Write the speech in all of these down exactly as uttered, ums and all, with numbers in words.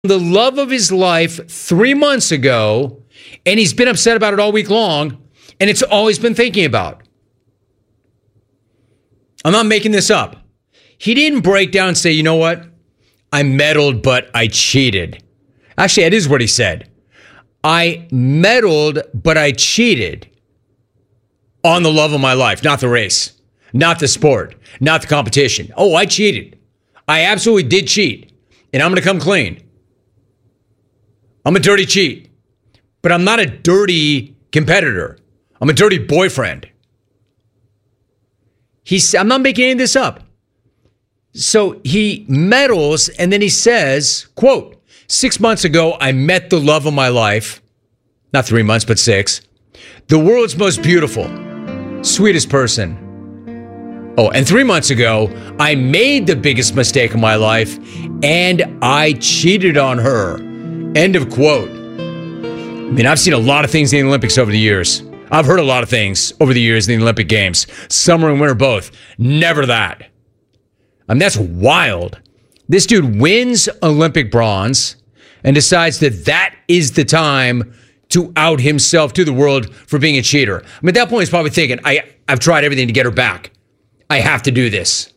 the love of his life three months ago, and he's been upset about it all week long, and it's all he's been thinking about. I'm not making this up. He didn't break down and say, you know what? I meddled, but I cheated. Actually, that is what he said. I meddled, but I cheated on the love of my life, not the race, not the sport, not the competition. Oh, I cheated. I absolutely did cheat, and I'm going to come clean. I'm a dirty cheat, but I'm not a dirty competitor. I'm a dirty boyfriend. He's, I'm not making any of this up. So he meddles, and then he says, quote, six months ago, I met the love of my life. Not three months, but six. The world's most beautiful, sweetest person. Oh, and three months ago, I made the biggest mistake of my life, and I cheated on her. End of quote. I mean, I've seen a lot of things in the Olympics over the years. I've heard a lot of things over the years in the Olympic Games. Summer and winter both. Never that. I mean, that's wild. This dude wins Olympic bronze and decides that that is the time to out himself to the world for being a cheater. I mean, at that point, he's probably thinking, I, I've tried everything to get her back. I have to do this.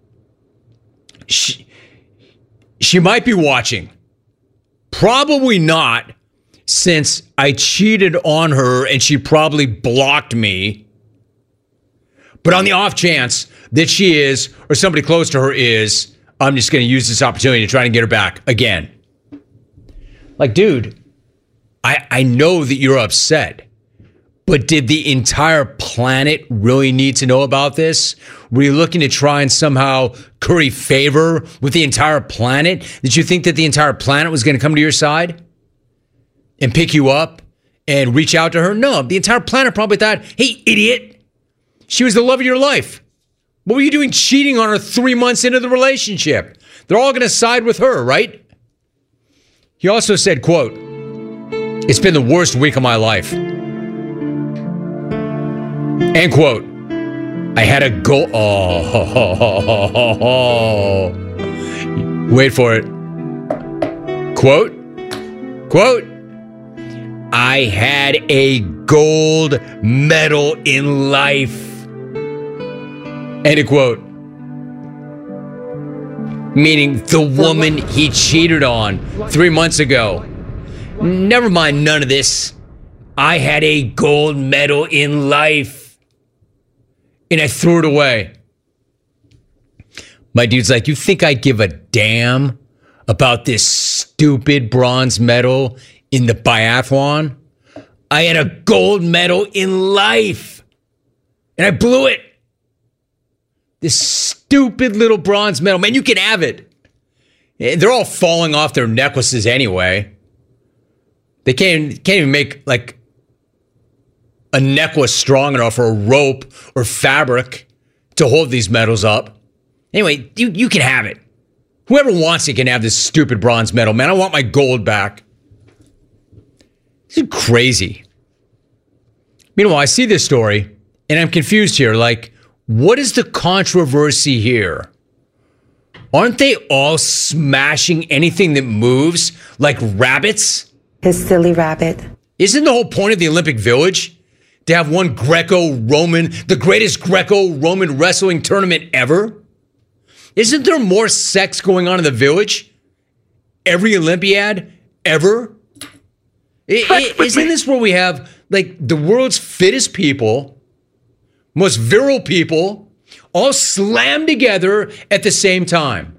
She, she might be watching. Probably not, since I cheated on her and she probably blocked me. But on the off chance that she is, or somebody close to her is, I'm just going to use this opportunity to try and get her back again. Like, dude, I, I know that you're upset, but did the entire planet really need to know about this? Were you looking to try and somehow curry favor with the entire planet? Did you think that the entire planet was going to come to your side and pick you up and reach out to her? No, the entire planet probably thought, hey, idiot, she was the love of your life. What were you doing cheating on her three months into the relationship? They're all going to side with her, right? He also said, quote, it's been the worst week of my life. End quote. I had a goal. Oh, ho, ho, ho, ho, ho. Wait for it. Quote. Quote. I had a gold medal in life. End quote. Meaning the woman he cheated on three months ago. Never mind none of this. I had a gold medal in life. And I threw it away. My dude's like, you think I'd give a damn about this stupid bronze medal in the biathlon? I had a gold medal in life. And I blew it. This stupid little bronze medal. Man, you can have it. They're all falling off their necklaces anyway. They can't, can't even make, like, a necklace strong enough or a rope or fabric to hold these medals up. Anyway, you, you can have it. Whoever wants it can have this stupid bronze medal. Man, I want my gold back. This is crazy. Meanwhile, I see this story and I'm confused here. Like, what is the controversy here? Aren't they all smashing anything that moves like rabbits? His silly rabbit. Isn't the whole point of the Olympic Village to have one Greco-Roman, the greatest Greco-Roman wrestling tournament ever? Isn't there more sex going on in the Village every Olympiad ever? It, it, isn't this where we have like the world's fittest people, most virile people, all slammed together at the same time?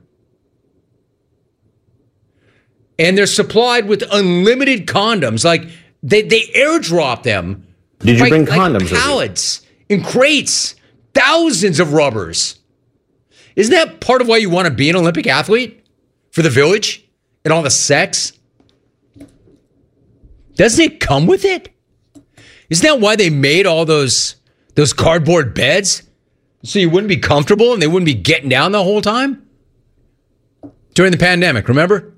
And they're supplied with unlimited condoms. Like they, they airdrop them. Did you like, bring like condoms? pallets in crates, thousands of rubbers. Isn't that part of why you want to be an Olympic athlete? For the Village and all the sex? Doesn't it come with it? Isn't that why they made all those those cardboard beds? So you wouldn't be comfortable and they wouldn't be getting down the whole time? During the pandemic, remember?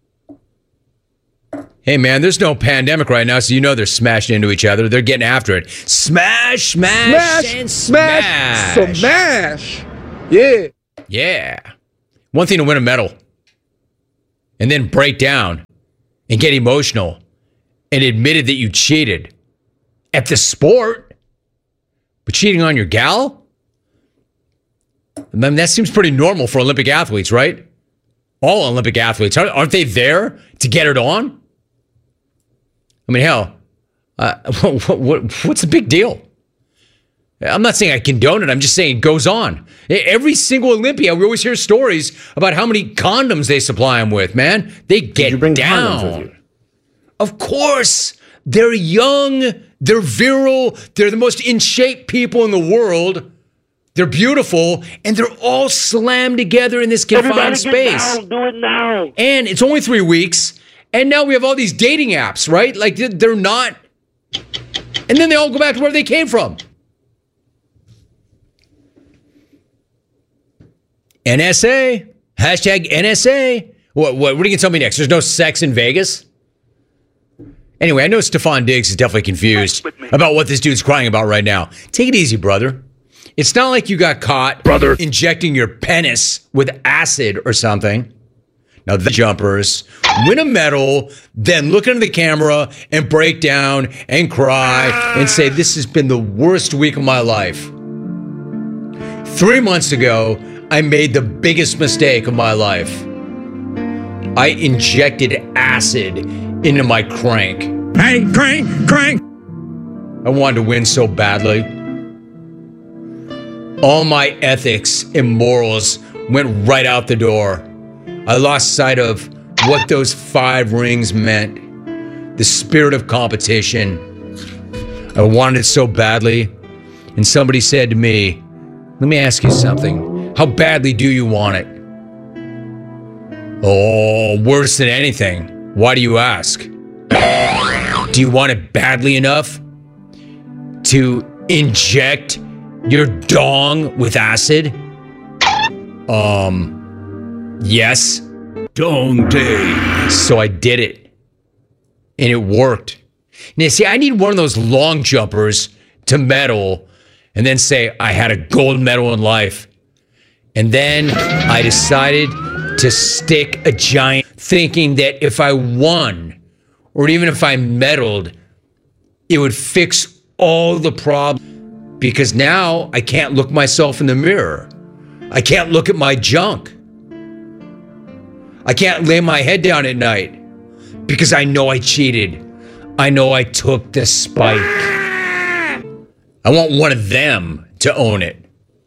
Hey, man, there's no pandemic right now, so you know they're smashing into each other. They're getting after it. Smash, smash, Smash, and smash, smash. smash. Yeah. Yeah. One thing to win a medal. and then break down and get emotional and admitted that you cheated at the sport, but cheating on your gal? I mean, that seems pretty normal for Olympic athletes, right? All Olympic athletes. Aren't they there to get it on? I mean, hell, uh, what, what, what's the big deal? I'm not saying I condone it. I'm just saying it goes on. Every single Olympia, we always hear stories about how many condoms they supply them with, man. They get Did you bring down. condoms with you? Of course. They're young. They're virile. They're the most in shape people in the world. They're beautiful. And they're all slammed together in this confined Everybody space. Get down, do it now. And it's only three weeks. And now we have all these dating apps, right? Like, they're not. And then they all go back to where they came from. N S A. Hashtag N S A. What, what, what are you going to tell me next? There's no sex in Vegas? Anyway, I know Stefan Diggs is definitely confused about what this dude's crying about right now. Take it easy, brother. It's not like you got caught brother. injecting your penis with acid or something. Now, the jumpers win a medal, then look into the camera and break down and cry and say, this has been the worst week of my life. Three months ago, I made the biggest mistake of my life. I injected acid into my crank. Hey, crank, crank! I wanted to win so badly. All my ethics and morals went right out the door. I lost sight of what those five rings meant. The spirit of competition. I wanted it so badly. And somebody said to me, let me ask you something. How badly do you want it? Oh, worse than anything. Why do you ask? Do you want it badly enough to inject your dong with acid? Um, yes. Dong day. So I did it. And it worked. Now, see, I need one of those long jumpers to medal and then say, I had a gold medal in life. And then I decided to stick a giant, thinking that if I won, or even if I medaled, it would fix all the problems. Because now I can't look myself in the mirror. I can't look at my junk. I can't lay my head down at night because I know I cheated. I know I took the spike. I want one of them to own it.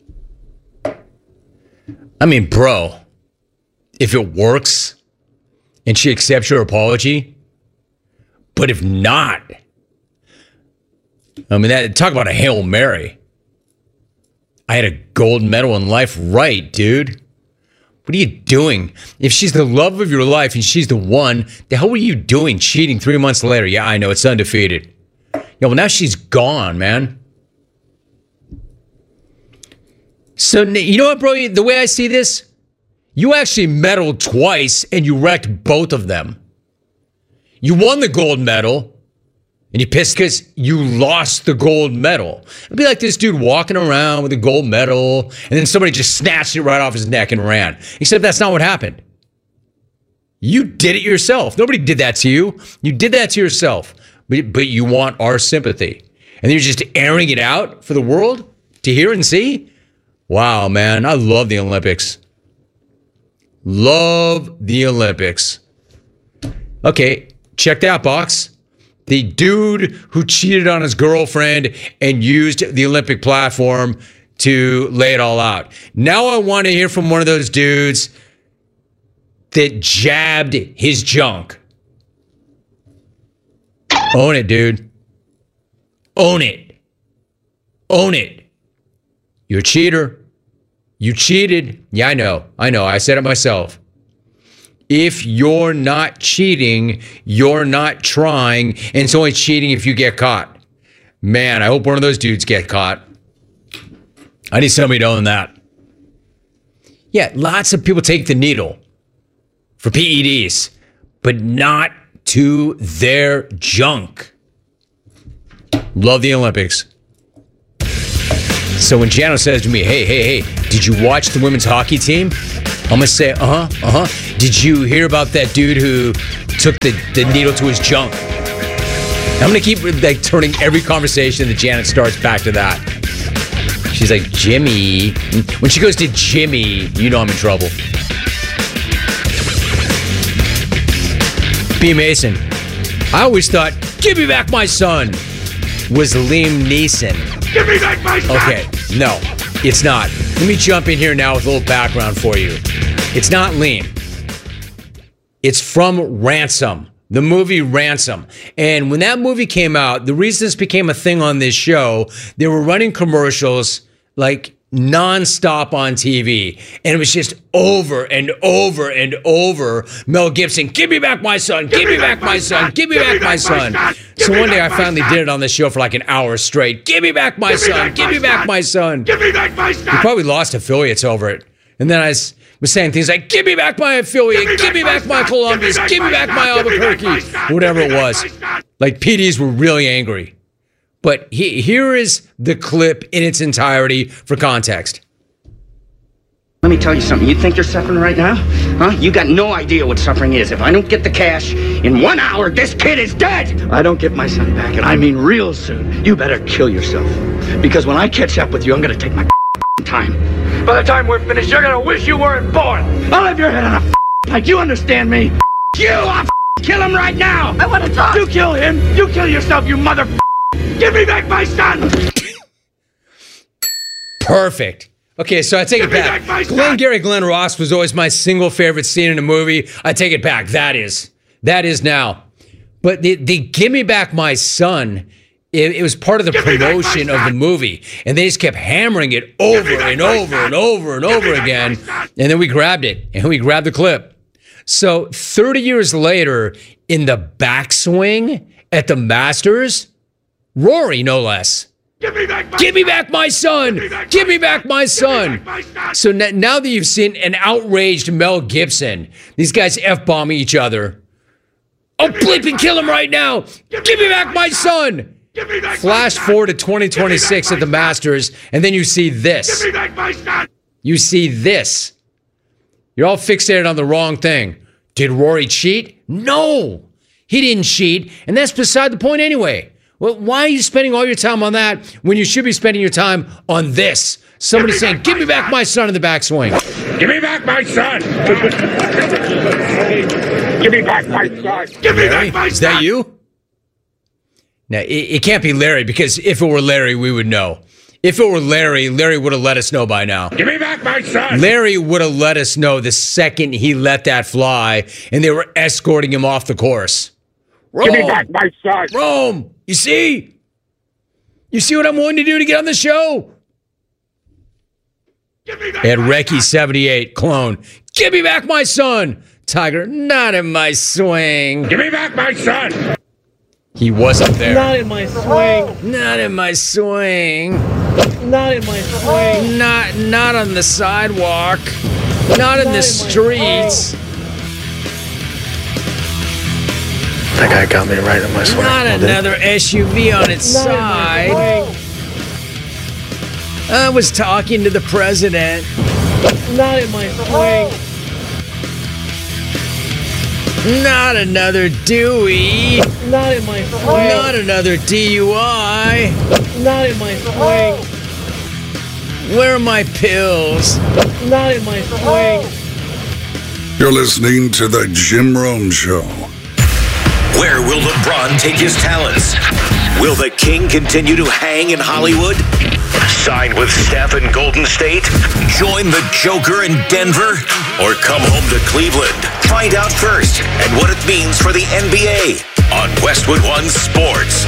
I mean, bro, if it works and she accepts your apology, but if not, I mean, that, talk about a Hail Mary. I had a gold medal in life, right, dude? What are you doing? If she's the love of your life and she's the one, the hell were you doing cheating three months later? Yeah, I know, it's undefeated. Yeah, well, now she's gone, man. So, you know what, bro? The way I see this, you actually medaled twice and you wrecked both of them. You won the gold medal and you pissed because you lost the gold medal. It'd be like this dude walking around with a gold medal and then somebody just snatched it right off his neck and ran. Except that's not what happened. You did it yourself. Nobody did that to you. You did that to yourself. But, but you want our sympathy. And you're just airing it out for the world to hear and see? Wow, man, I love the Olympics. Love the Olympics. Okay, check that box. The dude who cheated on his girlfriend and used the Olympic platform to lay it all out. Now I want to hear from one of those dudes that jabbed his junk. Own it, dude. Own it. Own it. You're a cheater. You cheated. Yeah, I know. I know. I said it myself. If you're not cheating, you're not trying, and it's only cheating if you get caught. Man, I hope one of those dudes get caught. I need somebody to own that. Yeah, lots of people take the needle for P E Ds, but not to their junk. Love the Olympics. So when Jano says to me, hey, hey, hey, did you watch the women's hockey team? I'm going to say, uh-huh, uh-huh. Did you hear about that dude who took the, the needle to his junk? I'm going to keep like turning every conversation that Janet starts back to that. She's like, Jimmy. When she goes to Jimmy, you know I'm in trouble. B. Mason. I always thought, give me back my son, was Liam Neeson. Give me back my son! Okay, no, it's not. Let me jump in here now with a little background for you. It's not Liam. It's from Ransom, the movie Ransom. And when that movie came out, the reason this became a thing on this show, they were running commercials like nonstop on T V. And it was just over and over and over. Mel Gibson, give me back my son, give, give me back, back my son, son, give me give back, back my son. son. So one day I finally son. did it on the show for like an hour straight. Give me back my give son, back give my me back son. my son. Give me back my son. We probably lost affiliates over it. And then I was saying things like, give me back my affiliate, give me back my Columbus, give me back my Albuquerque, whatever it was. Like P Ds were really angry. But he, here is the clip in its entirety for context. Let me tell you something. You think you're suffering right now? Huh? You got no idea what suffering is. If I don't get the cash, in one hour, this kid is dead. I don't get my son back, and I mean real soon. You better kill yourself. Because when I catch up with you, I'm going to take my time. By the time we're finished, you're going to wish you weren't born. I'll have your head on a pike. You understand me? You! I'll kill him right now. I want to talk. You kill him. You kill yourself, you mother. Give me back my son. Perfect. Okay, so I take Give it back. back Glengarry Glen Ross was always my single favorite scene in a movie. I take it back. That is. That is now. But the, the Give Me Back My Son, it, it was part of the Give promotion of the movie. And they just kept hammering it over and over and over and over again. And then we grabbed it. And we grabbed the clip. So thirty years later, in the backswing at the Masters, Rory, no less. Give me back my, Give me back my son. Give me back, Give me back my, son. my son. So n- now that you've seen an outraged Mel Gibson, these guys F-bombing each other. Oh, bleep and kill him right now. Give, Give me back, back my son. son. Back Flash my forward to twenty twenty-six at the Masters, and then you see this. Give me back my son. You see this. You're all fixated on the wrong thing. Did Rory cheat? No, he didn't cheat, and that's beside the point anyway. Well, why are you spending all your time on that when you should be spending your time on this? Somebody give saying, give me back son. my son in the backswing. Give me back my son. Give me back my son. Give me Larry? back my son. Is that you? Now, it, it can't be Larry, because if it were Larry, we would know. If it were Larry, Larry would have let us know by now. Give me back my son. Larry would have let us know the second he let that fly and they were escorting him off the course. Rome, Give me back my son. Rome, you see? You see what I'm willing to do to get on the show? Give me back Ed my Recchi seventy-eight, clone. Give me back my son. Tiger, not in my swing. Give me back my son. He wasn't there. Not in my swing. Not in my swing. Not in my swing. Not not on the sidewalk. Not, not in the in streets. That guy got me right in my swing. Not another S U V on its not side. I was talking to the president. Not in my swing. Not another Dewey. Not in my swing. Not another D U I. Not in my swing. Where are my pills? Not in my swing. You're listening to The Jim Rome Show. Where will LeBron take his talents? Will the King continue to hang in Hollywood? Sign with Steph in Golden State? Join the Joker in Denver? Or come home to Cleveland? Find out first and what it means for the N B A on Westwood One Sports.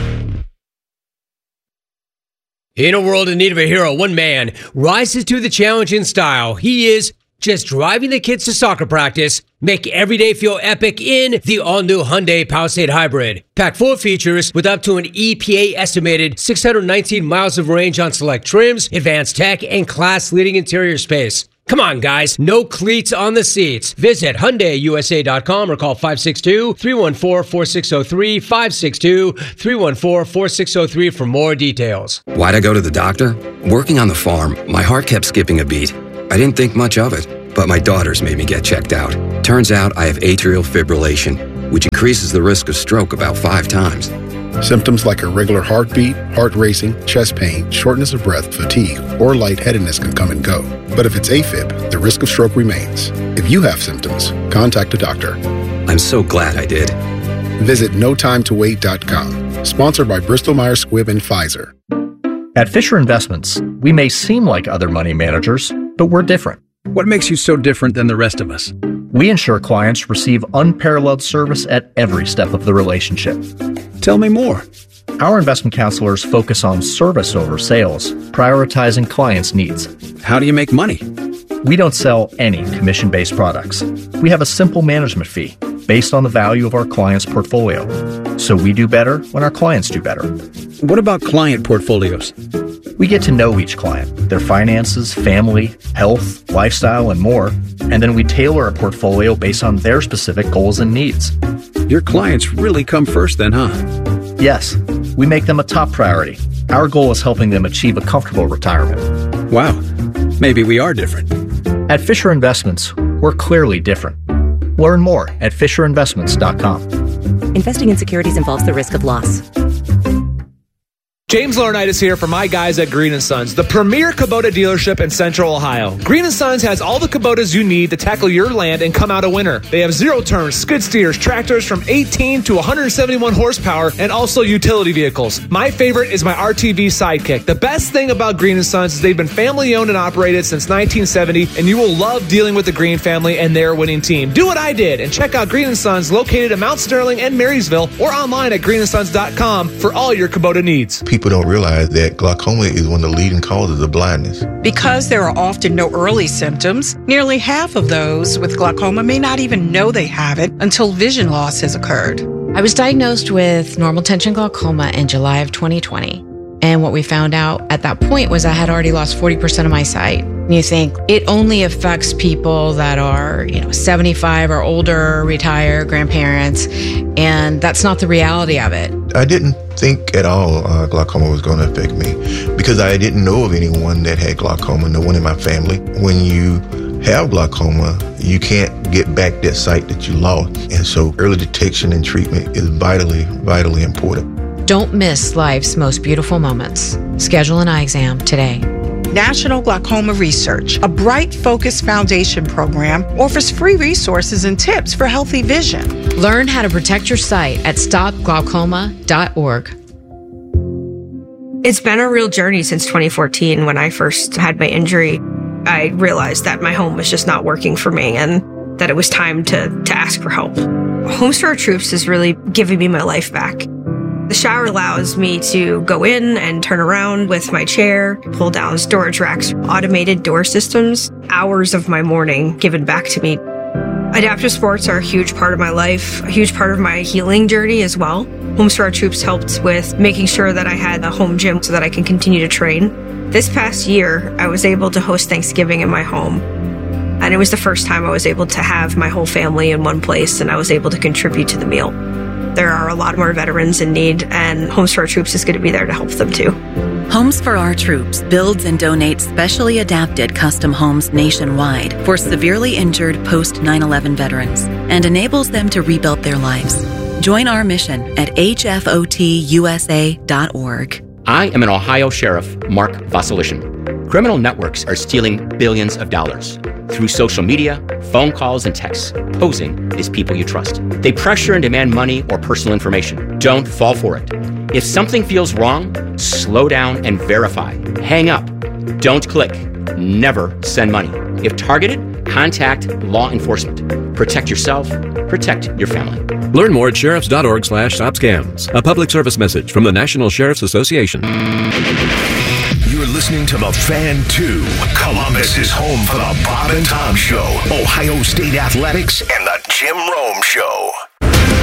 In a world in need of a hero, one man rises to the challenge in style. He is just driving the kids to soccer practice, make every day feel epic in the all-new Hyundai Palisade Hybrid. Packed full of features with up to an E P A-estimated six hundred nineteen miles of range on select trims, advanced tech, and class-leading interior space. Come on, guys. No cleats on the seats. Visit Hyundai U S A dot com or call five six two, three one four, four six zero three, five six two, three one four, four six zero three for more details. Why'd I go to the doctor? Working on the farm, my heart kept skipping a beat. I didn't think much of it, but my daughters made me get checked out. Turns out I have atrial fibrillation, which increases the risk of stroke about five times. Symptoms like irregular heartbeat, heart racing, chest pain, shortness of breath, fatigue, or lightheadedness can come and go. But if it's AFib, the risk of stroke remains. If you have symptoms, contact a doctor. I'm so glad I did. Visit no time to wait dot com. Sponsored by Bristol Myers Squibb and Pfizer. At Fisher Investments, we may seem like other money managers, but we're different. What makes you so different than the rest of us? We ensure clients receive unparalleled service at every step of the relationship. Tell me more. Our investment counselors focus on service over sales, prioritizing clients' needs. How do you make money? We don't sell any commission-based products. We have a simple management fee based on the value of our client's portfolio. So we do better when our clients do better. What about client portfolios? We get to know each client, their finances, family, health, lifestyle, and more, and then we tailor a portfolio based on their specific goals and needs. Your clients really come first then, huh? Yes, we make them a top priority. Our goal is helping them achieve a comfortable retirement. Wow, maybe we are different. At Fisher Investments, we're clearly different. Learn more at fisher investments dot com. Investing in securities involves the risk of loss. James Laurinaitis here for my guys at Green and Sons, the premier Kubota dealership in Central Ohio. Green and Sons has all the Kubotas you need to tackle your land and come out a winner. They have zero-turn skid steers, tractors from eighteen to one hundred seventy-one horsepower, and also utility vehicles. My favorite is my R T V Sidekick. The best thing about Green and Sons is they've been family-owned and operated since nineteen seventy, and you will love dealing with the Green family and their winning team. Do what I did and check out Green and Sons, located in Mount Sterling and Marysville, or online at green and sons dot com for all your Kubota needs. People don't realize that glaucoma is one of the leading causes of blindness. Because there are often no early symptoms, nearly half of those with glaucoma may not even know they have it until vision loss has occurred. I was diagnosed with normal tension glaucoma in July of twenty twenty. And what we found out at that point was I had already lost forty percent of my sight. And you think it only affects people that are, you know, seventy-five or older, retired, grandparents, and that's not the reality of it. I didn't think at all uh, glaucoma was going to affect me because I didn't know of anyone that had glaucoma, no one in my family. When you have glaucoma, you can't get back that sight that you lost. And so early detection and treatment is vitally, vitally important. Don't miss life's most beautiful moments. Schedule an eye exam today. National Glaucoma Research, a Bright Focus Foundation program, offers free resources and tips for healthy vision. Learn how to protect your sight at stop glaucoma dot org. It's been a real journey since twenty fourteen when I first had my injury. I realized that my home was just not working for me and that it was time to, to ask for help. Homes for Our Troops is really giving me my life back. The shower allows me to go in and turn around with my chair, pull down storage racks, automated door systems, hours of my morning given back to me. Adaptive sports are a huge part of my life, a huge part of my healing journey as well. Homes for Our Troops helped with making sure that I had a home gym so that I can continue to train. This past year, I was able to host Thanksgiving in my home. And it was the first time I was able to have my whole family in one place and I was able to contribute to the meal. There are a lot more veterans in need, and Homes for Our Troops is going to be there to help them too. Homes for Our Troops builds and donates specially adapted custom homes nationwide for severely injured post nine eleven veterans and enables them to rebuild their lives. Join our mission at H F O T U S A dot org. I am an Ohio Sheriff, Mark Vasilishin. Criminal networks are stealing billions of dollars through social media, phone calls, and texts, posing as people you trust. They pressure and demand money or personal information. Don't fall for it. If something feels wrong, slow down and verify. Hang up. Don't click. Never send money. If targeted, contact law enforcement. Protect yourself. Protect your family. Learn more at sheriffs dot org slash stop scams. A public service message from the National Sheriff's Association. You're listening to The Fan two. Columbus is home for the Bob and Tom Show, Ohio State Athletics, and the Jim Rome Show.